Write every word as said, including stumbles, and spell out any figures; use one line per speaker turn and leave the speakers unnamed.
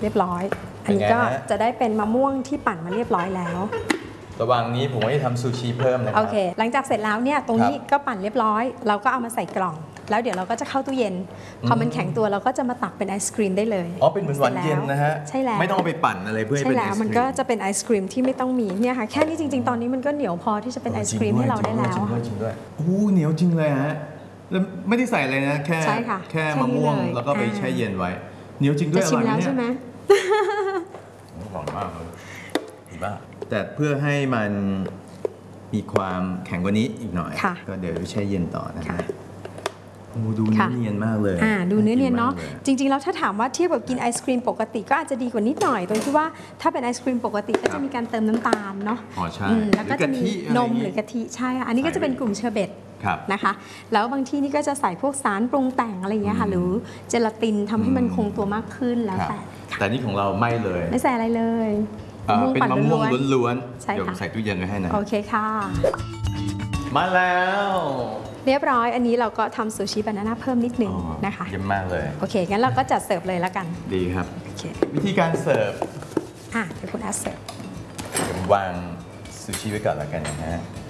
เรียบร้อยอันนี้ก็จะได้เป็นมะม่วงที่ปั่นมาเรียบร้อยแล้ว
ระหว่างนี้ผมก็จะทำซูชิเพิ่มนะครับ
โอเคหลังจากเสร็จแล้วเนี่ยตรงนี้ก็ปั่นเรียบร้อยเราก็เอามาใส่กล่องแล้วเดี๋ยวเราก็จะเข้าตู้เย็นพอมันแข็งตัวเราก็จะมาตักเป็นไอศครีมได้เลย
อ๋อเป็นเหมือนหวานเย็นนะฮะ
ใช่แล้ว
ไม่ต้องไปปั่นอะไรเพื่อให้เป็นไอศครีม
มันก็จะเป็นไอศครีมที่ไม่ต้องมีเนี่ยค่ะแค่นี้จริงๆตอนนี้มันก็เหนียวพอที่จะเป็นไอศครีมให้เราได้แล้ว
จริงด้วยจริงด้วยโอ้เหนียวจริงเลยฮะแล้วไม่ได้ใส่อะไรนะแค่แค่มะม่วงแล้วก็ไปแช่เย็นไว้เหนียวจริงด้วยอร่อยเนี่ย
ใช่ไหม
อร่อยมากเลยดีมากแต่เพื่อให้มันมีความแข็งกว่านี้อีกหน่อยก็เดี๋ยวแช่เย็นต่อนะฮะโอ้ดูเนื้อเนียนมากเลย
อ่าดูเนื้อเนียนเนาะจริงๆแล้วถ้าถามว่าเทียบกับกินไอศครีมปกติก็อาจจะดีกว่านิดหน่อยตรงที่ว่าถ้าเป็นไอศครีมปกติก็จะมีการเติมน้ำตาลเนาะ
อ๋อใช่
แล้วก็จะมีนมหรือกะทิใช่อันนี้ก็จะเป็นกลุ่มเชอร์เบตนะคะแล้วบางที่นี่ก็จะใส่พวกสารปรุงแต่งอะไรอย่างเงี้ยค่ะหรือเจลาตินทำให้มันคงตัวมากขึ้นแล้วแต่
แต่นี่ของเราไม่เลย
ไม่ใส่อะไรเลย
เป็นมะม่วงล้วนๆเดี๋ยวใส่ตู้เย็นไว้ให้นะ
โอเคค่ะ
มาแล้ว
เรียบร้อยอันนี้เราก็ทำซูชิบานาน่าเพิ่มนิดนึงนะคะ
เยี่ยมมากเลย
โอเคงั้นเราก็จัดเสิร์ฟเลยแล้วกัน
ดีครับวิธีการเสิร์ฟ
อ่ะเดี๋ยวคุณแอดเสิร์ฟ
เดี๋ยววางซูชิไว้ก่อนแล้วกันนะฮะ